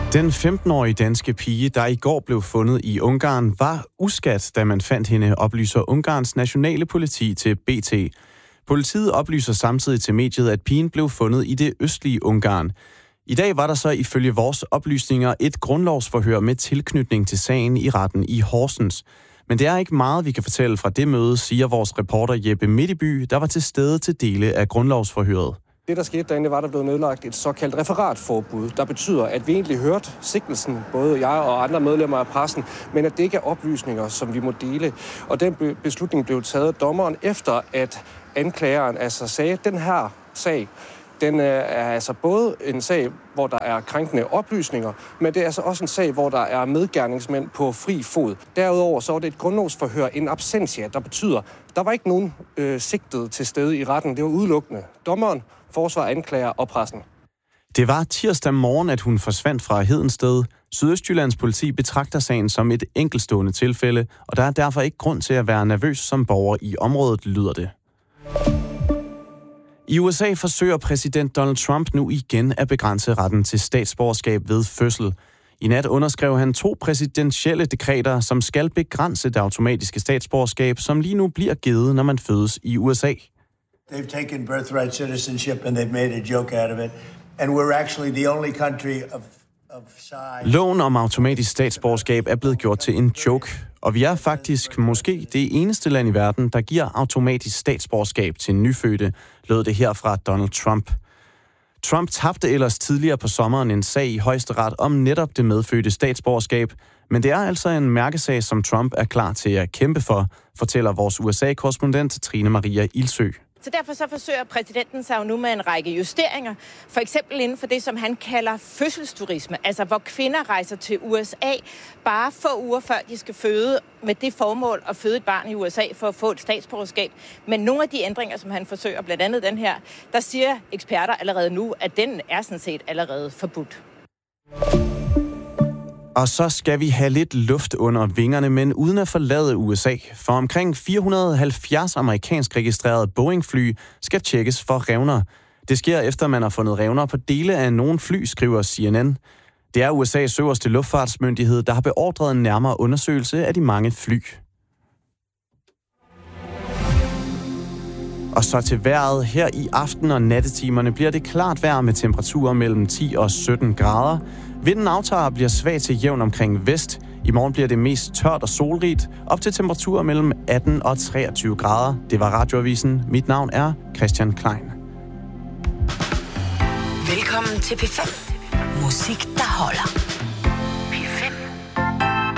Den 15-årige danske pige, der i går blev fundet i Ungarn, var uskat, da man fandt hende, oplyser Ungarns nationale politi til BT. Politiet oplyser samtidig til mediet, at pigen blev fundet i det østlige Ungarn. I dag var der så ifølge vores oplysninger et grundlovsforhør med tilknytning til sagen i retten i Horsens. Men det er ikke meget, vi kan fortælle fra det møde, siger vores reporter Jeppe Midtby, der var til stede til dele af grundlovsforhøret. Det, der skete derinde, var, der blev nedlagt et såkaldt referatforbud, der betyder, at vi egentlig hørte sigtelsen, både jeg og andre medlemmer af pressen, men at det ikke er oplysninger, som vi må dele. Og den beslutning blev taget af dommeren efter, at anklageren altså sagde, at den her sag, den er altså både en sag, hvor der er krænkende oplysninger, men det er altså også en sag, hvor der er medgerningsmænd på fri fod. Derudover så var det et grundlovsforhør, en absentia, der betyder, der var ikke nogen sigtet til stede i retten. Det var udelukkende dommeren, forsvar, anklager og pressen. Det var tirsdag morgen, at hun forsvandt fra Hedensted. Sydøstjyllands politi betragter sagen som et enkeltstående tilfælde, og der er derfor ikke grund til at være nervøs som borger i området, lyder det. I USA forsøger præsident Donald Trump nu igen at begrænse retten til statsborgerskab ved fødsel. I nat underskrev han 2 præsidentielle dekreter, som skal begrænse det automatiske statsborgerskab, som lige nu bliver givet, når man fødes i USA. They've taken birthright citizenship and they've made a joke out of it. And we're actually the only country of size. Loven om automatisk statsborgerskab er blevet gjort til en joke, og vi er faktisk måske det eneste land i verden, der giver automatisk statsborgerskab til nyfødte, lød det her fra Donald Trump. Trump tabte ellers tidligere på sommeren en sag i højesteret om netop det medfødte statsborgerskab, men det er altså en mærkesag, som Trump er klar til at kæmpe for, fortæller vores USA-korrespondent Trine Maria Ilsø. Så derfor så forsøger præsidenten sig jo nu med en række justeringer, for eksempel inden for det, som han kalder fødselsturisme, altså hvor kvinder rejser til USA bare få uger før de skal føde med det formål at føde et barn i USA for at få et statsborgerskab. Men nogle af de ændringer, som han forsøger, blandt andet den her, der siger eksperter allerede nu, at den er sådan set allerede forbudt. Og så skal vi have lidt luft under vingerne, men uden at forlade USA. For omkring 470 amerikansk registrerede Boeing-fly skal tjekkes for revner. Det sker efter, man har fundet revner på dele af nogle fly, skriver CNN. Det er USA's øverste luftfartsmyndighed, der har beordret en nærmere undersøgelse af de mange fly. Og så til vejret. Her i aften- og nattetimerne bliver det klart vejr med temperaturer mellem 10 og 17 grader. Vinden aftager og bliver svag til jævn omkring vest. I morgen bliver det mest tørt og solrigt, op til temperaturer mellem 18 og 23 grader. Det var Radioavisen. Mit navn er Christian Klein. Velkommen til P5. Musik, der holder.